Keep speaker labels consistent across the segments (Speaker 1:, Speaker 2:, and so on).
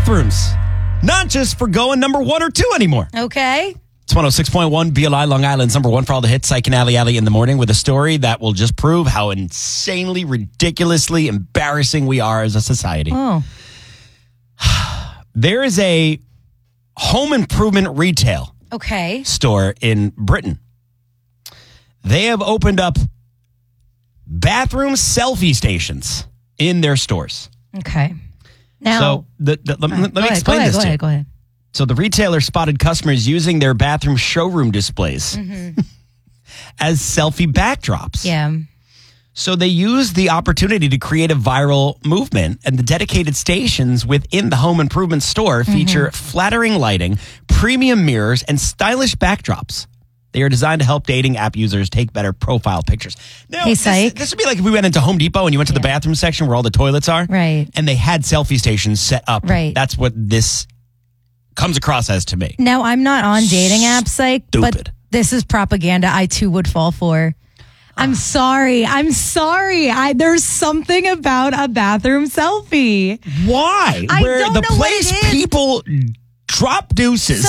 Speaker 1: bathrooms. Not just for going number 1 or 2 anymore.
Speaker 2: Okay.
Speaker 1: It's 106.1 BLI, Long Island's number 1 for all the hits. Psych and Alley in the morning with a story that will just prove how insanely, ridiculously embarrassing we are as a society.
Speaker 2: Oh.
Speaker 1: There is a home improvement retail store in Britain. They have opened up bathroom selfie stations in their stores.
Speaker 2: Okay. Now,
Speaker 1: so let me explain this to you.
Speaker 2: Go ahead.
Speaker 1: So the retailer spotted customers using their bathroom showroom displays as selfie backdrops.
Speaker 2: Yeah.
Speaker 1: So they used the opportunity to create a viral movement, and the dedicated stations within the home improvement store feature flattering lighting, premium mirrors, and stylish backdrops. They are designed to help dating app users take better profile pictures. Now,
Speaker 2: Hey, Psych.
Speaker 1: this would be like if we went into Home Depot and you went to the bathroom section where all the toilets are.
Speaker 2: Right.
Speaker 1: And they had selfie stations set up.
Speaker 2: Right.
Speaker 1: That's what this comes across as to me.
Speaker 2: Now, I'm not on dating apps, Psych, but
Speaker 1: Stupid.
Speaker 2: this is propaganda I too would fall for. I'm sorry. There's something about a bathroom selfie.
Speaker 1: Why?
Speaker 2: I
Speaker 1: Where
Speaker 2: don't
Speaker 1: the
Speaker 2: know what
Speaker 1: place
Speaker 2: it is.
Speaker 1: people drop deuces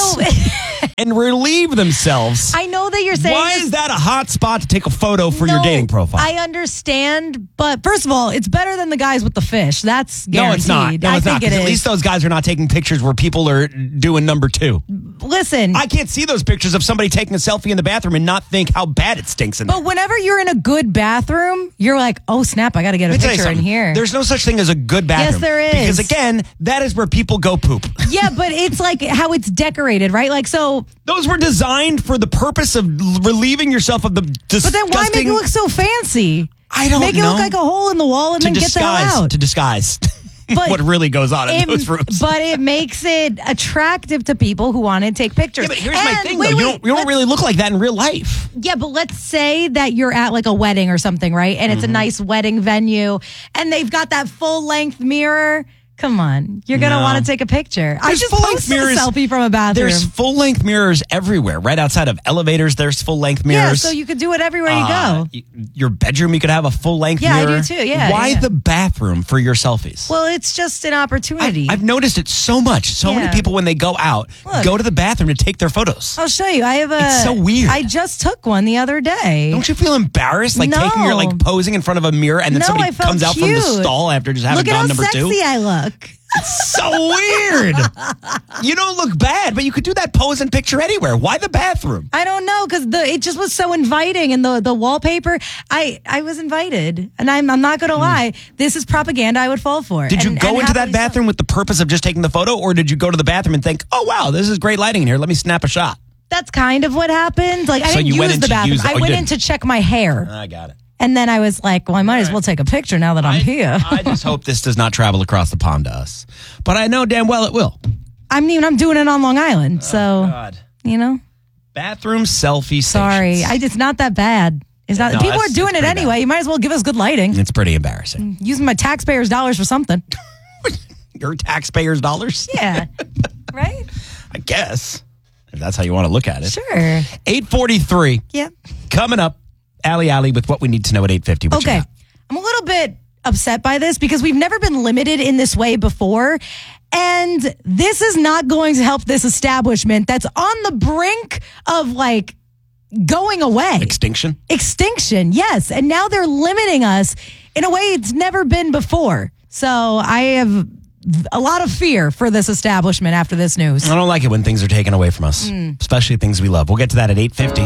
Speaker 1: and relieve themselves.
Speaker 2: I know that you're saying
Speaker 1: Why is that a hot spot to take a photo for your dating profile?
Speaker 2: I understand, but first of all, it's better than the guys with the fish. That's guaranteed.
Speaker 1: No, it's not. No, it's not.
Speaker 2: I think
Speaker 1: 'Cause
Speaker 2: it
Speaker 1: at
Speaker 2: is.
Speaker 1: least those guys are not taking pictures where people are doing number 2.
Speaker 2: Listen,
Speaker 1: I can't see those pictures of somebody taking a selfie in the bathroom and not think how bad it stinks in there.
Speaker 2: but whenever you're in a good bathroom, you're like, oh snap, I got to get a
Speaker 1: Let me tell you
Speaker 2: picture in
Speaker 1: something.
Speaker 2: here.
Speaker 1: There's no such thing as a good bathroom.
Speaker 2: Yes, there is.
Speaker 1: Because again, that is where people go poop.
Speaker 2: Yeah, but it's like how it's decorated, right? Like so.
Speaker 1: Those were designed for the purpose of relieving yourself of the disgusting...
Speaker 2: But then why make it look so fancy?
Speaker 1: I don't know.
Speaker 2: Make it look like a hole in the wall and then get the hell out.
Speaker 1: To disguise
Speaker 2: But
Speaker 1: what really goes on in those rooms.
Speaker 2: But it makes it attractive to people who want to take pictures.
Speaker 1: Yeah, but here's my thing,
Speaker 2: wait,
Speaker 1: though.
Speaker 2: wait,
Speaker 1: You don't really look like that in real life.
Speaker 2: Yeah, but let's say that you're at like a wedding or something, right? And it's a nice wedding venue and they've got that full length mirror. Come on. You're going to want to take a picture. I just posted a selfie from a bathroom.
Speaker 1: There's full-length mirrors everywhere. Right outside of elevators, there's full-length mirrors.
Speaker 2: Yeah, so you could do it everywhere you go.
Speaker 1: Your bedroom, you could have a full-length mirror.
Speaker 2: Yeah, I do too. Yeah.
Speaker 1: Why
Speaker 2: yeah.
Speaker 1: the bathroom for your selfies?
Speaker 2: Well, it's just an opportunity.
Speaker 1: I've noticed it so much. So many people, when they go out, go to the bathroom to take their photos.
Speaker 2: I'll show you.
Speaker 1: It's so weird.
Speaker 2: I just took one the other day.
Speaker 1: Don't you feel embarrassed, like
Speaker 2: No.
Speaker 1: taking your posing in front of a mirror, and then
Speaker 2: No,
Speaker 1: somebody
Speaker 2: I felt
Speaker 1: comes out from the stall after just having
Speaker 2: Look at
Speaker 1: gone
Speaker 2: how
Speaker 1: number
Speaker 2: sexy
Speaker 1: 2?
Speaker 2: I look.
Speaker 1: It's so weird. You don't look bad, but you could do that pose and picture anywhere. Why the bathroom?
Speaker 2: I don't know because it just was so inviting and the wallpaper. I was invited, and I'm not going to lie. This is propaganda I would fall for.
Speaker 1: Did you go into that bathroom with the purpose of just taking the photo, or did you go to the bathroom and think, "Oh wow, this is great lighting in here. Let me snap a shot"?
Speaker 2: That's kind of what happened. Like I
Speaker 1: So
Speaker 2: didn't
Speaker 1: you went
Speaker 2: use
Speaker 1: in
Speaker 2: the
Speaker 1: to
Speaker 2: bathroom.
Speaker 1: use it.
Speaker 2: I
Speaker 1: Oh, you
Speaker 2: went in
Speaker 1: didn't.
Speaker 2: to check my hair,
Speaker 1: I got it.
Speaker 2: and then I was like, "Well, I might as well take a picture now that I'm here."
Speaker 1: I just hope this does not travel across the pond to us, but I know damn well it will.
Speaker 2: I'm doing it on Long Island, so
Speaker 1: God. Bathroom selfie
Speaker 2: Sorry,
Speaker 1: stations.
Speaker 2: it's not that bad. It's not.
Speaker 1: No,
Speaker 2: People are
Speaker 1: it's
Speaker 2: doing it
Speaker 1: pretty
Speaker 2: anyway.
Speaker 1: bad.
Speaker 2: You might as well give us good lighting.
Speaker 1: It's pretty embarrassing.
Speaker 2: Using my taxpayers' dollars for something.
Speaker 1: Your taxpayers' dollars?
Speaker 2: Yeah, right.
Speaker 1: I guess, if that's how you want to look at it.
Speaker 2: Sure.
Speaker 1: 8:43.
Speaker 2: Yep.
Speaker 1: Coming up, Allie with what we need to know at 8:50. What you
Speaker 2: Okay.
Speaker 1: got?
Speaker 2: I'm a little bit upset by this because we've never been limited in this way before. And this is not going to help this establishment that's on the brink of like going away.
Speaker 1: Extinction?
Speaker 2: Extinction, yes. And now they're limiting us in a way it's never been before. So I have a lot of fear for this establishment after this news.
Speaker 1: I don't like it when things are taken away from us, especially things we love. We'll get to that at 8:50.